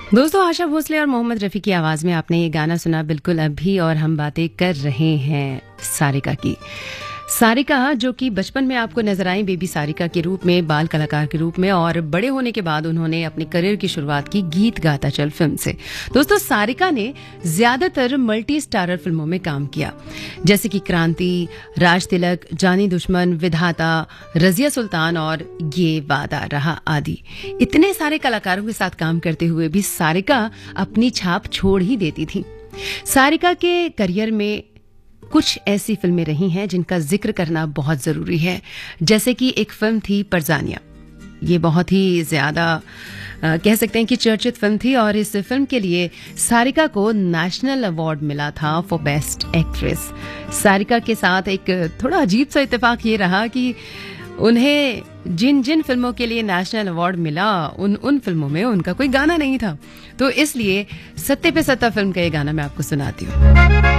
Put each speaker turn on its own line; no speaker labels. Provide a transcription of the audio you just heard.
दोस्तों, आशा भोसले और मोहम्मद रफ़ी की आवाज़ में आपने ये गाना सुना बिल्कुल अभी, और हम बातें कर रहे हैं सारिका की। सारिका जो कि बचपन में आपको नजर आई बेबी सारिका के रूप में, बाल कलाकार के रूप में, और बड़े होने के बाद उन्होंने अपने करियर की शुरुआत की गीत गाता चल फिल्म से। दोस्तों, सारिका ने ज्यादातर मल्टी स्टारर फिल्मों में काम किया, जैसे कि क्रांति, राज तिलक, जानी दुश्मन, विधाता, रजिया सुल्तान और ये वादा रहा आदि। इतने सारे कलाकारों के साथ काम करते हुए भी सारिका अपनी छाप छोड़ ही देती थी। सारिका के करियर में कुछ ऐसी फिल्में रही हैं जिनका जिक्र करना बहुत जरूरी है, जैसे कि एक फिल्म थी परजानिया। ये बहुत ही ज्यादा कह सकते हैं कि चर्चित फिल्म थी, और इस फिल्म के लिए सारिका को नेशनल अवार्ड मिला था फॉर बेस्ट एक्ट्रेस। सारिका के साथ एक थोड़ा अजीब सा इत्तेफाक ये रहा कि उन्हें जिन जिन फिल्मों के लिए नेशनल अवार्ड मिला उन फिल्मों में उनका कोई गाना नहीं था। तो इसलिए सत्ते पे सत्ता फिल्म का ये गाना मैं आपको सुनाती हूँ।